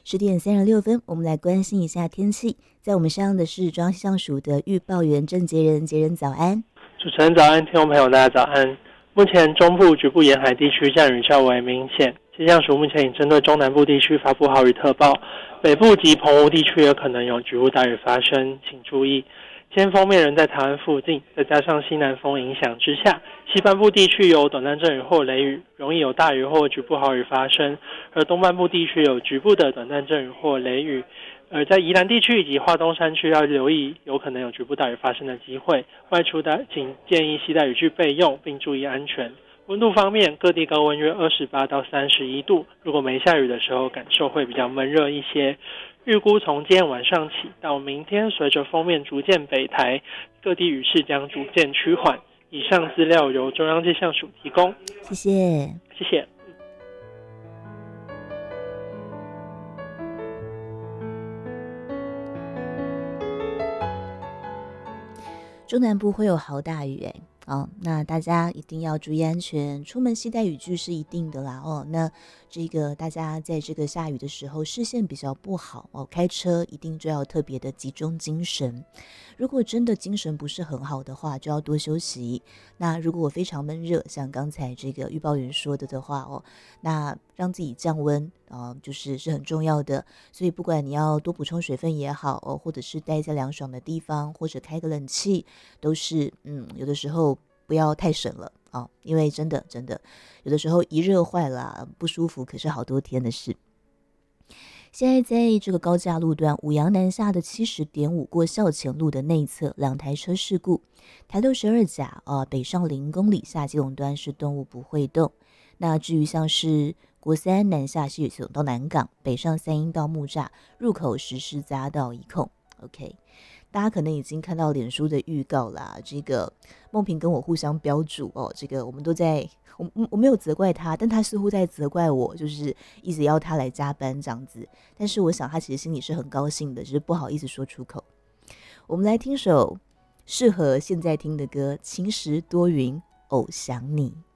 10点36分，我们来关心一下天气。在我们上的是中央气象署的预报员郑杰仁，杰仁早安。 主持人早安，听众朋友大家早安。目前中部局部沿海地区降雨较为明显，气象署目前已针对中南部地区发布豪雨特报，北部及澎湖地区也可能有局部大雨发生，请注意。今天锋面人在台湾附近，再加上西南风影响之下，西半部地区有短暂阵雨或雷雨，容易有大雨或局部豪雨发生，而东半部地区有局部的短暂阵雨或雷雨。而在宜兰地区以及花东山区要留意有可能有局部大雨发生的机会，外出的请建议携带雨具备用，并注意安全。温度方面，各地高温约28到31度，如果没下雨的时候，感受会比较闷热一些。预估从今天晚上起到明天，随着锋面逐渐北抬，各地雨势将逐渐趋缓。以上资料由中央气象署提供。 谢谢。 谢谢。 中南部会有豪大雨那大家一定要注意安全，出门携带雨具是一定的啦那这个大家在这个下雨的时候视线比较不好开车一定就要特别的集中精神。如果真的精神不是很好的话，就要多休息。那如果我非常闷热，像刚才这个预报员说的话那让自己降温是很重要的。所以不管你要多补充水分也好或者是待在凉爽的地方，或者开个冷气，都是有的时候不要太省了因为真的有的时候一热坏了不舒服，可是好多天的事。现在在这个高架路段五杨南下的70.5过校前路的内侧2台车事故，台62甲北上0公里下基隆端是动物不会动。那至于像是国3南下西水到南港，北上3鶯到木栅入口实施匝道一控。 OK， 大家可能已经看到脸书的预告啦，这个梦萍跟我互相标注这个我们都在我没有责怪他，但他似乎在责怪我，就是一直要他来加班这样子。但是我想他其实心里是很高兴的，只是不好意思说出口。我们来听首适合现在听的歌，晴时多云偶想你。